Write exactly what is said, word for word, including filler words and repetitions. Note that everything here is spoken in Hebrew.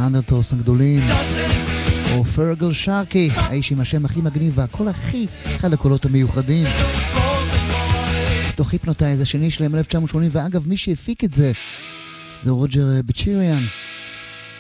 האנדרטוס הגדולים, או פרגל שרקי, האיש עם השם הכי מגניב והקול הכי, אחד הקולות המיוחדים. תוך היפנוטייז השני שלהם אלף תשע מאות שמונים, ואגב מי שהפיק את זה זה רוג'ר בצ'יריאן.